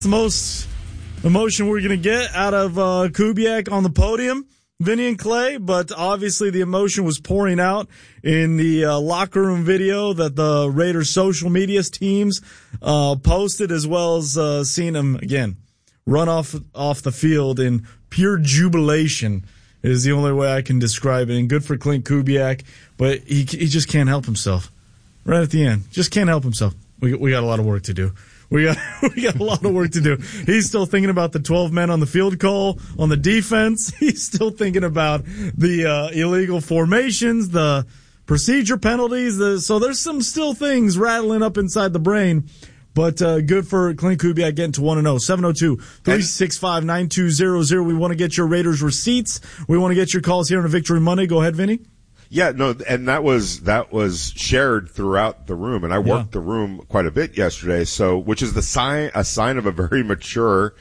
the most emotion we're going to get out of Kubiak on the podium, Vinny and Clay, but obviously the emotion was pouring out in the locker room video that the Raiders social media teams posted, as well as seeing him, again, run off the field in pure jubilation is the only way I can describe it. And good for Clint Kubiak, but he just can't help himself. Right at the end, just can't help himself. We got a lot of work to do. We got a lot of work to do. He's still thinking about the 12 men on the field call on the defense. He's still thinking about the illegal formations, the procedure penalties. So there's some still things rattling up inside the brain. But good for Clint Kubiak getting to 1-0. 702-365-9200. We want to get your Raiders receipts. We want to get your calls here on a Victory Monday. Go ahead, Vinny. Yeah, no, and that was shared throughout the room, and I worked the room quite a bit yesterday. So, which is a sign of a very mature,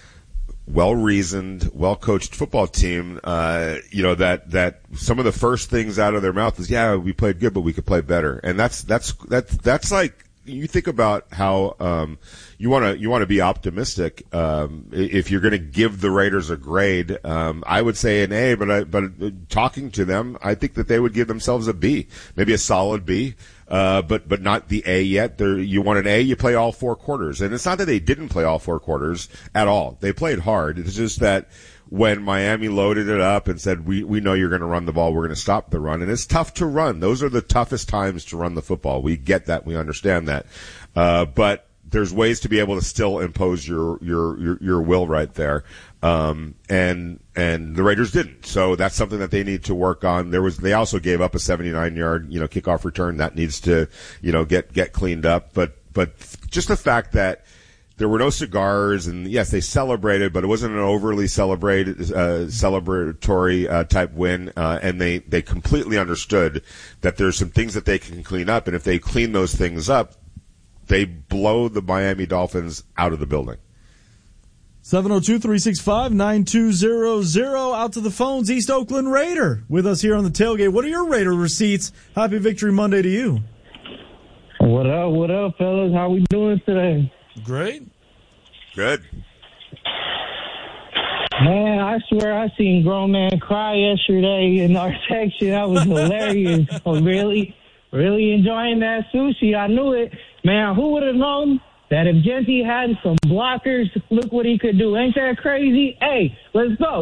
well-reasoned, well-coached football team. That some of the first things out of their mouth is, "Yeah, we played good, but we could play better," and that's like. You think about how you want to be optimistic. If you're going to give the Raiders a grade, I would say an A. But talking to them, I think that they would give themselves a B, maybe a solid B, but not the A yet. You want an A, you play all four quarters, and it's not that they didn't play all four quarters at all. They played hard. It's just that when Miami loaded it up and said, we know you're going to run the ball, we're going to stop the run. And it's tough to run. Those are the toughest times to run the football. We get that. We understand that. But there's ways to be able to still impose your will right there. And the Raiders didn't. So that's something that they need to work on. They also gave up a 79-yard, kickoff return that needs to, get cleaned up. But just the fact that there were no cigars, and yes, they celebrated, but it wasn't an overly celebratory type win. And they completely understood that there's some things that they can clean up, and if they clean those things up, they blow the Miami Dolphins out of the building. 702-365-9200. Out to the phones, East Oakland Raider with us here on the tailgate. What are your Raider receipts? Happy Victory Monday to you. What up, fellas? How we doing today? Great. Good. Man, I swear I seen grown man cry yesterday in our section. That was hilarious. I'm really enjoying that sushi. I knew it. Man, who would have known that if Genty had some blockers, look what he could do. Ain't that crazy? Hey, let's go.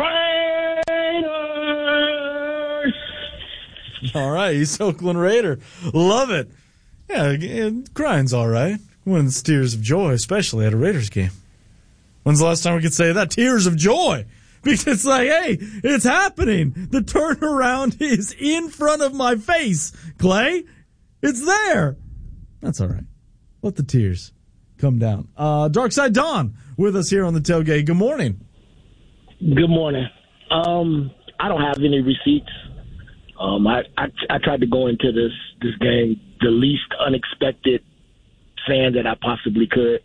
Raiders! All right, East Oakland Raider. Love it. Yeah, crying's all right. When it's tears of joy, especially at a Raiders game. When's the last time we could say that? Tears of joy. Because it's like, hey, it's happening. The turnaround is in front of my face, Clay. It's there. That's all right. Let the tears come down. Dark Side Dawn with us here on the tailgate. Good morning. Good morning. I don't have any receipts. I tried to go into this game the least unexpected fan that I possibly could.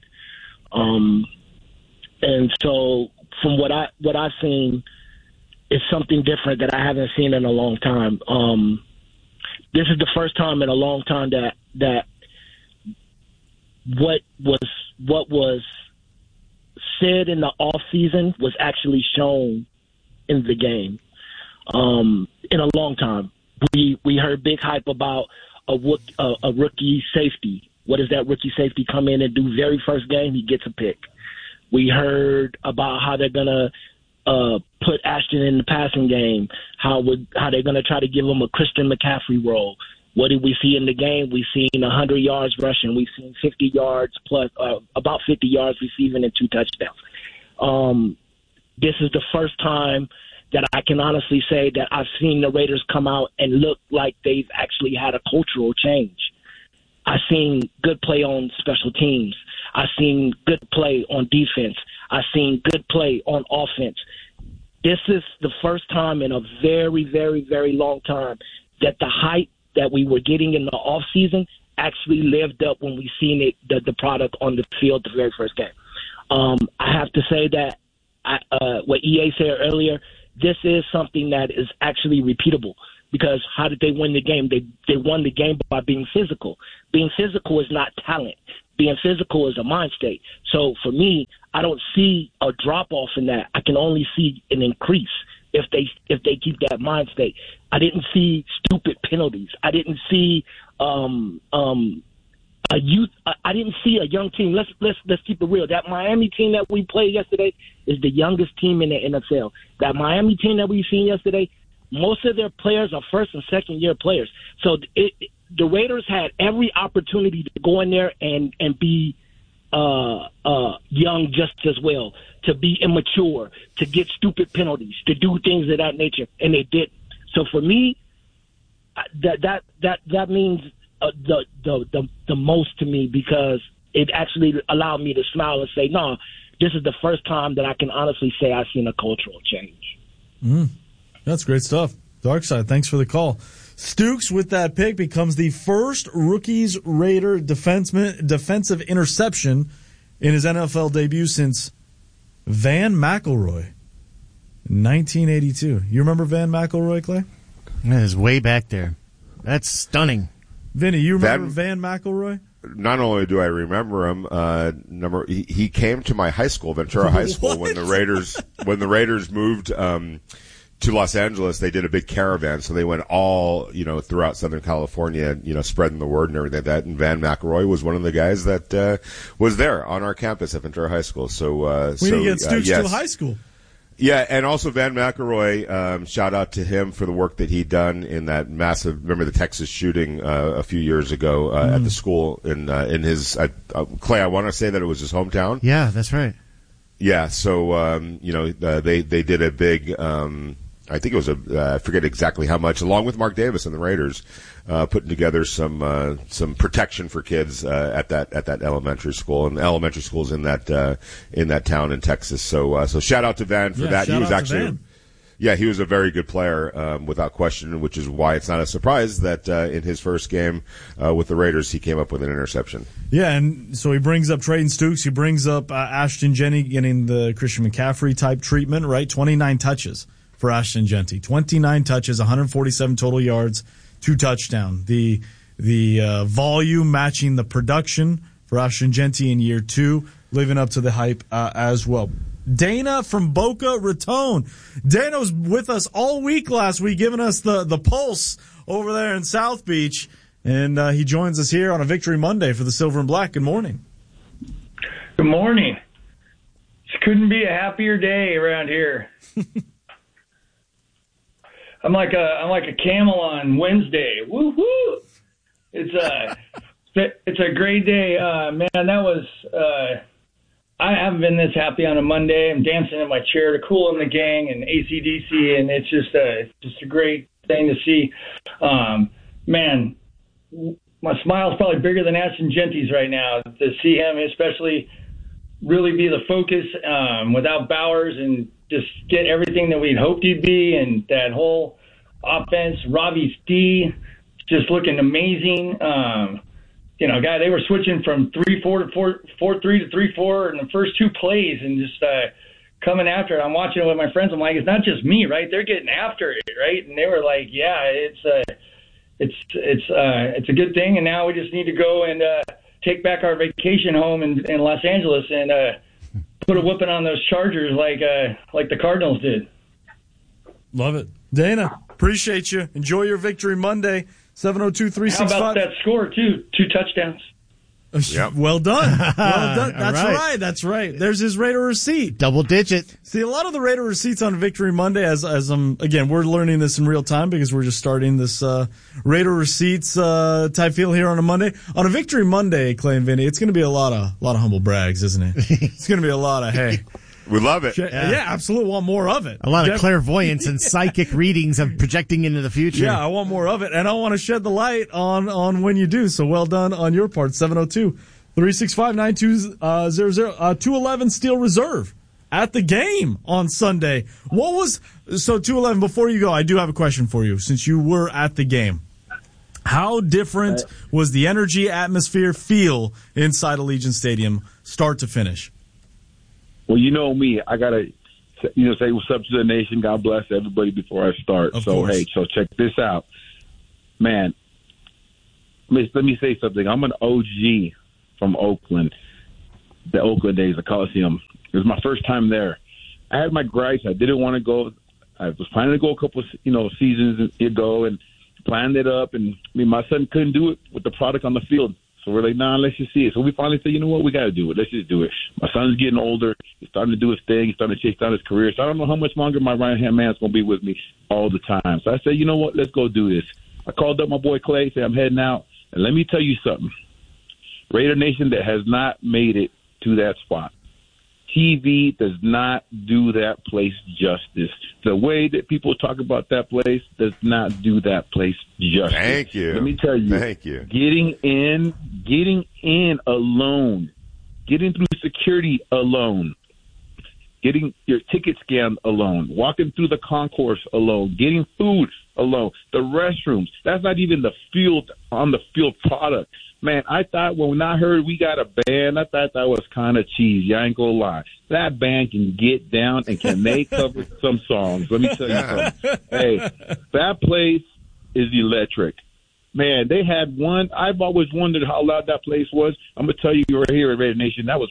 And so from what I've seen, it's something different that I haven't seen in a long time. This is the first time in a long time that what was said in the off season was actually shown in the game. In a long time, we heard big hype about a rookie safety. What does that rookie safety come in and do? Very first game, he gets a pick. We heard about how they're gonna put Ashton in the passing game. How they're gonna try to give him a Christian McCaffrey role. What did we see in the game? We've seen 100 yards rushing. We've seen 50 yards plus, about 50 yards receiving and 2 touchdowns. This is the first time that I can honestly say that I've seen the Raiders come out and look like they've actually had a cultural change. I've seen good play on special teams. I've seen good play on defense. I've seen good play on offense. This is the first time in a very, very, very long time that the hype that we were getting in the offseason actually lived up when we seen it, the product on the field the very first game. I have to say that what EA said earlier, this is something that is actually repeatable. Because how did they win the game? They won the game by being physical. Being physical is not talent. being physical is a mind state. So for me, I don't see a drop off in that. I can only see an increase if they keep that mind state. I didn't see stupid penalties. I didn't see a youth. I didn't see a young team. Let's keep it real. That Miami team that we played yesterday is the youngest team in the NFL. That Miami team that we've seen yesterday, most of their players are first and second year players. So the Raiders had every opportunity to go in there and be young just as well, to be immature, to get stupid penalties, to do things of that nature, and they didn't. So for me, that means the most to me, because it actually allowed me to smile and say, no, this is the first time that I can honestly say I've seen a cultural change. That's great stuff. Darkside, thanks for the call. Stooks, with that pick, becomes the first Rookies Raider defensive interception in his NFL debut since Van McElroy in 1982. You remember Van McElroy, Clay? That is way back there. That's stunning. Vinny, you remember Van McElroy? Not only do I remember him, he came to my high school, Ventura High School, when the Raiders moved to Los Angeles. They did a big caravan, so they went all throughout Southern California, spreading the word and everything like that. And Van McElroy was one of the guys that was there on our campus at Ventura High School. So we need to get Stooks to high school. Yeah, and also Van McElroy, shout out to him for the work that he'd done in that massive, remember the Texas shooting a few years ago at the school in his, Clay, I want to say that it was his hometown. Yeah, that's right. Yeah, so, they did a big, I think it was I forget exactly how much, along with Mark Davis and the Raiders, putting together some protection for kids at that elementary school, and elementary schools in that town in Texas. So shout out to Van for that. He was actually, he was a very good player without question, which is why it's not a surprise that in his first game with the Raiders he came up with an interception. Yeah, and so he brings up Trayton Stooks. He brings up Ashton Jenney getting the Christian McCaffrey type treatment, right? 29 touches for Ashton Jenney. 29 touches, 147 total yards, 2 touchdowns. The volume matching the production for Ashton Jenney in year 2, living up to the hype as well. Dana from Boca Raton. Dana was with us all week last week, giving us the pulse over there in South Beach, and he joins us here on a Victory Monday for the Silver and Black. Good morning. Good morning. This couldn't be a happier day around here. I'm like a camel on Wednesday. Woo-hoo! It's a great day, man. That was I haven't been this happy on a Monday. I'm dancing in my chair to Cool in the Gang and AC/DC, and it's just a great thing to see. Man, my smile's probably bigger than Ashton Jenney's right now to see him, especially really be the focus without Bowers and just get everything that we'd hoped he'd be, and that whole offense. Robbie's D just looking amazing. Guy, they were switching from 3-4 to 4-3 to 3-4 in the first 2 plays, and just coming after it. I'm watching it with my friends. I'm like, it's not just me, right? They're getting after it, right? And they were like, yeah, it's a good thing, and now we just need to go and take back our vacation home in Los Angeles and put a whooping on those Chargers like the Cardinals did. Love it. Dana, appreciate you. Enjoy your Victory Monday. 702-365. How about that score, too? 2 touchdowns. Yep. Well done. Well done. That's right. That's right. There's his Raider receipt. Double digit. See, a lot of the Raider receipts on Victory Monday, as again, we're learning this in real time because we're just starting this Raider receipts type feel here on a Monday. On a Victory Monday, Clay and Vinny, it's going to be a lot of humble brags, isn't it? It's going to be a lot of, hey. We love it. Yeah, absolutely. Want more of it. A lot of clairvoyance and psychic readings of projecting into the future. Yeah, I want more of it. And I want to shed the light on when you do. So well done on your part. 702-365-9200. 211 Steel Reserve at the game on Sunday. 211, before you go, I do have a question for you since you were at the game. How different was the energy, atmosphere, feel inside Allegiant Stadium, start to finish? Well, you know me. I got to, say what's up to the nation. God bless everybody before I start. Of course. So check this out. Man, let me say something. I'm an OG from Oakland, the Oakland days, the Coliseum. It was my first time there. I had my gripes. I didn't want to go. I was planning to go a couple, seasons ago and planned it up. And my son couldn't do it with the product on the field. So we're like, nah, let's just see it. So we finally said, you know what, we got to do it. Let's just do it. My son's getting older. He's starting to do his thing. He's starting to chase down his career. So I don't know how much longer my right-hand man's going to be with me all the time. So I said, you know what, let's go do this. I called up my boy Clay, said I'm heading out. And let me tell you something. Raider Nation that has not made it to that spot. TV does not do that place justice. The way that people talk about that place does not do that place justice. Thank you. Let me tell you. Thank you. Getting in alone, getting through security alone, getting your ticket scanned alone, walking through the concourse alone, getting food alone, the restrooms. That's not even the field product. Man, I thought when I heard we got a band, I thought that was kind of cheesy. I ain't gonna lie. That band can get down and can they cover some songs? Let me tell you something. Hey, that place is electric. Man, they had one. I've always wondered how loud that place was. I'm gonna tell you right here at Raider Nation, that was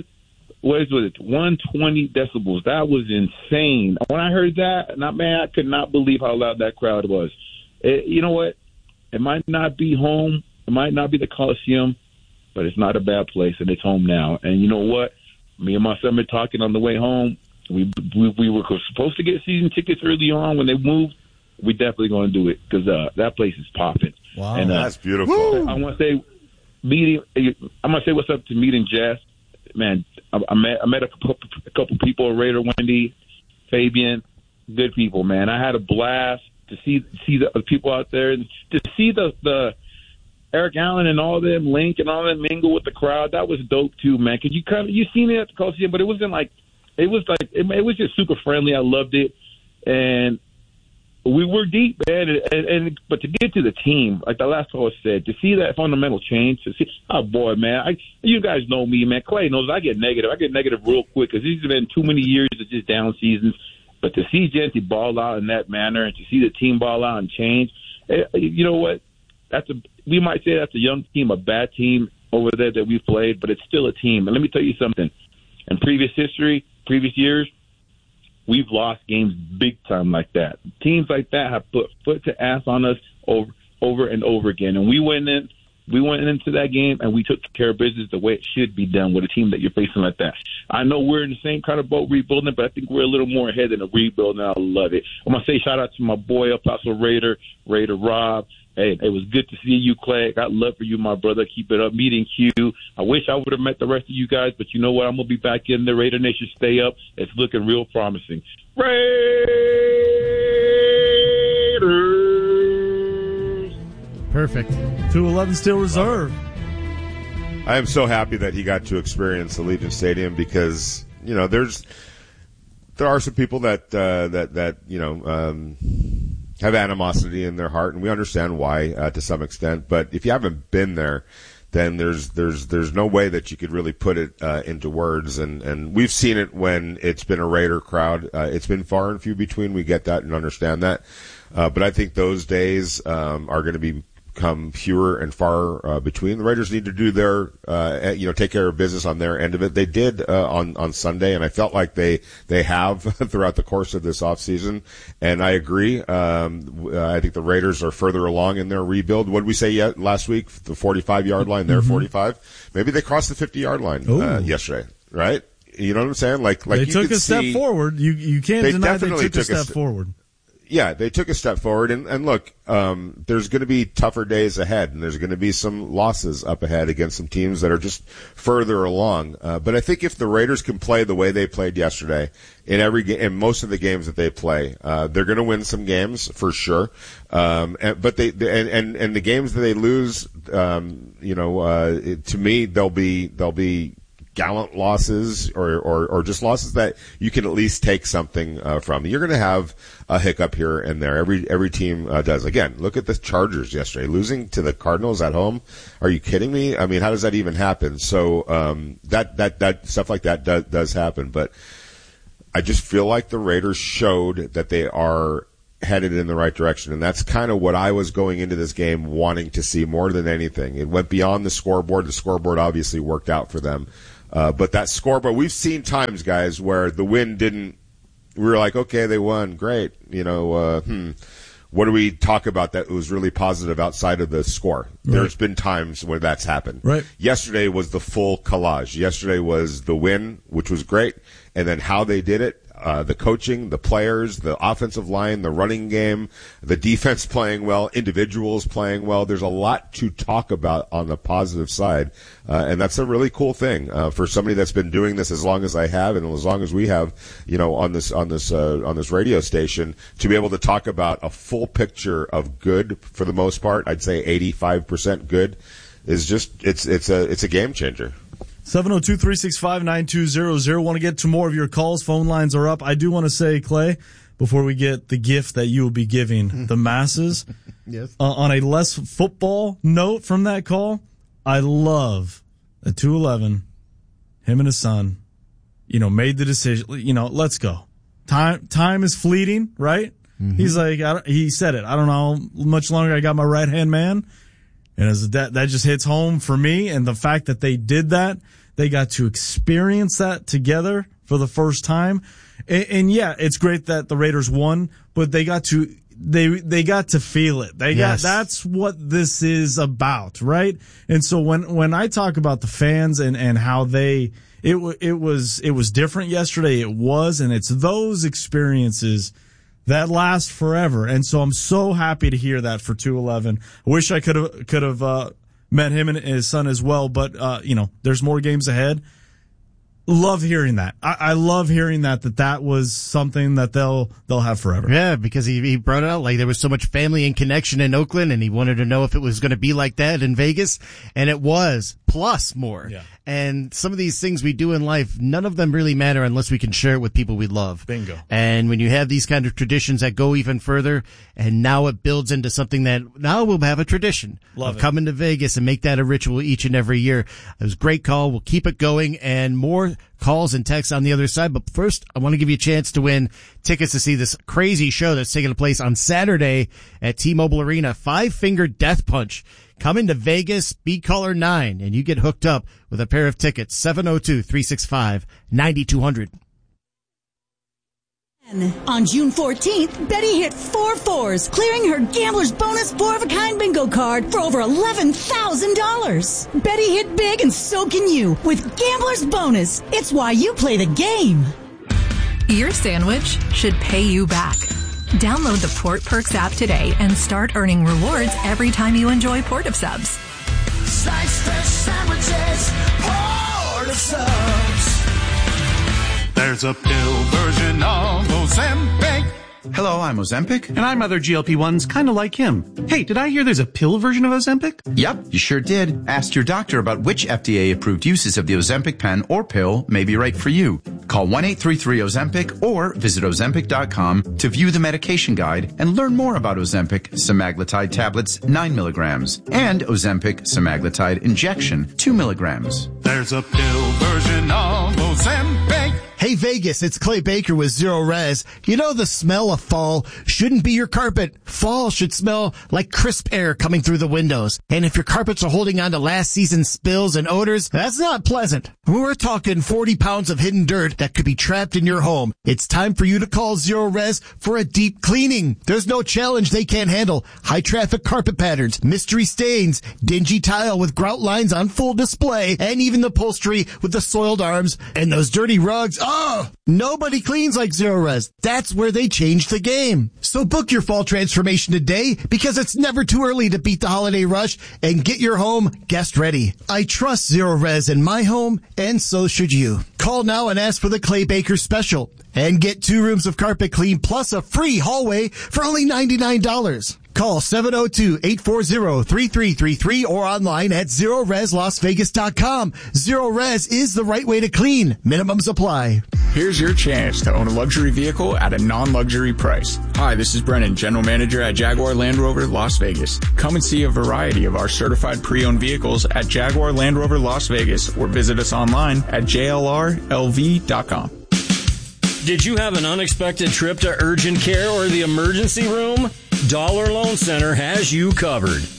120 decibels. That was insane. When I heard that, I could not believe how loud that crowd was. You know what? It might not be home. It might not be the Coliseum, but it's not a bad place, and it's home now. And you know what? Me and my son were talking on the way home. We were supposed to get season tickets early on when they moved. We definitely going to do it because that place is popping. Wow, and, that's beautiful. I want to say I'm going to say what's up to meeting Jess. Man, I met a couple people at Raider, Wendy, Fabian, good people, man. I had a blast to see the people out there, and to see the Eric Allen and all them, Link and all them mingle with the crowd. That was dope too, man. Cause you seen it at the Coliseum, but it was just super friendly. I loved it, and we were deep, man. But to get to the team, like the last caller said, to see that fundamental change, to see, oh boy, man, you guys know me, man. Clay knows I get negative. I get negative real quick because these have been too many years of just down seasons. But to see Genty ball out in that manner and to see the team ball out and change, you know what? We might say that's a young team, a bad team over there that we've played, but it's still a team. And let me tell you something. In previous years, we've lost games big time like that. Teams like that have put foot to ass on us over and over again. And we went into that game and we took care of business the way it should be done with a team that you're facing like that. I know we're in the same kind of boat rebuilding, but I think we're a little more ahead than a rebuild, and I love it. I'm going to say shout out to my boy, El Paso Raider Rob. Hey, it was good to see you, Clay. Got love for you, my brother. Keep it up. Meeting Q. I wish I would have met the rest of you guys, but you know what? I'm going to be back in the Raider Nation. Stay up. It's looking real promising. Raiders! Perfect. 211 still reserve. I am so happy that he got to experience Allegiant Stadium because, there are some people that have animosity in their heart, and we understand why to some extent. But if you haven't been there, then there's no way that you could really put it into words. And we've seen it when it's been a Raider crowd. It's been far and few between. We get that and understand that. But I think those days are going to become fewer and far between. The Raiders need to do their, take care of business on their end of it. They did on Sunday, and I felt like they have throughout the course of this offseason. And I agree. I think the Raiders are further along in their rebuild. What did we say last week? The 45-yard line, they're 45. Maybe they crossed the 50-yard line yesterday, right? You know what I'm saying? Like they took a step forward. You can't deny they took a step forward. Yeah, they took a step forward, and look, there's going to be tougher days ahead, and there's going to be some losses up ahead against some teams that are just further along. But I think if the Raiders can play the way they played yesterday in most of the games that they play, they're going to win some games for sure. But the games that they lose, to me, they'll be gallant losses or just losses that you can at least take something from. You're going to have a hiccup here and there. Every team does. Again, look at the Chargers yesterday, losing to the Cardinals at home. Are you kidding me? I mean, how does that even happen? So that stuff like that does happen. But I just feel like the Raiders showed that they are headed in the right direction. And that's kind of what I was going into this game wanting to see more than anything. It went beyond the scoreboard. The scoreboard obviously worked out for them. But that scoreboard, we've seen times, guys, where the win didn't, we were like, okay, they won. Great. What do we talk about that was really positive outside of the score? Right. There's been times where that's happened. Right. Yesterday was the full collage. Yesterday was the win, which was great. And then how they did it. The coaching, the players, the offensive line, the running game, the defense playing well, individuals playing well. There's a lot to talk about on the positive side, and that's a really cool thing for somebody that's been doing this as long as I have, and as long as we have, on this radio station, to be able to talk about a full picture of good for the most part. I'd say 85% good is just it's a game changer. 702-365-9200. Want to get to more of your calls. Phone lines are up. I do want to say, Clay, before we get the gift that you will be giving the masses, yes. On a less football note from that call, I love at 211, him and his son, made the decision, let's go. Time is fleeting, right? Mm-hmm. He's like, he said it. I don't know how much longer I got my right-hand man. And that just hits home for me. And the fact that they did that, they got to experience that together for the first time. And yeah, it's great that the Raiders won, but they got to feel it. That's what this is about, right? And so when I talk about the fans and how it was different yesterday, and it's those experiences that last forever. And so I'm so happy to hear that for 211. I wish I could have met him and his son as well, but there's more games ahead. Love hearing that. I love hearing that was something that they'll have forever. Yeah, because he brought it out like there was so much family and connection in Oakland, and he wanted to know if it was going to be like that in Vegas, and it was, plus more. Yeah. And some of these things we do in life, none of them really matter unless we can share it with people we love. Bingo. And when you have these kind of traditions that go even further, and now it builds into something that now we'll have a tradition of coming to Vegas and make that a ritual each and every year. It was a great call. We'll keep it going, and more calls and texts on the other side. But first, I want to give you a chance to win tickets to see this crazy show that's taking place on Saturday at T-Mobile Arena, Five Finger Death Punch. Coming to Vegas, be caller 9, and you get hooked up with a pair of tickets, 702-365-9200. On June 14th, Betty hit 4 4s, clearing her Gambler's Bonus 4-of-a-kind bingo card for over $11,000. Betty hit big, and so can you with Gambler's Bonus. It's why you play the game. Your sandwich should pay you back. Download the Port Perks app today and start earning rewards every time you enjoy Port of Subs. Slice fresh sandwiches, Port of Subs. There's a pill version of Ozempic. Hello, I'm Ozempic. And I'm other GLP-1s kind of like him. Hey, did I hear there's a pill version of Ozempic? Yep, you sure did. Ask your doctor about which FDA-approved uses of the Ozempic pen or pill may be right for you. Call 1-833-OZEMPIC or visit Ozempic.com to view the medication guide and learn more about Ozempic semaglutide tablets 9 milligrams and Ozempic semaglutide injection 2 milligrams. There's a pill version of Ozempic. Hey Vegas, it's Clay Baker with Zero Res. You know the smell of fall shouldn't be your carpet. Fall should smell like crisp air coming through the windows. And if your carpets are holding on to last season's spills and odors, that's not pleasant. We're talking 40 pounds of hidden dirt that could be trapped in your home. It's time for you to call Zero Res for a deep cleaning. There's no challenge they can't handle. High traffic carpet patterns, mystery stains, dingy tile with grout lines on full display, and even the upholstery with the soiled arms and those dirty rugs. Oh, nobody cleans like Zero Res. That's where they changed the game. So book your fall transformation today because it's never too early to beat the holiday rush and get your home guest ready. I trust Zero Res in my home, and so should you. Call now and ask for the Clay Baker special and get 2 rooms of carpet clean plus a free hallway for only $99. Call 702-840-3333 or online at ZeroResLasVegas.com. Zero Res is the right way to clean. Minimums apply. Here's your chance to own a luxury vehicle at a non-luxury price. Hi, this is Brennan, General Manager at Jaguar Land Rover Las Vegas. Come and see a variety of our certified pre-owned vehicles at Jaguar Land Rover Las Vegas or visit us online at JLRLV.com. Did you have an unexpected trip to urgent care or the emergency room? Dollar Loan Center has you covered.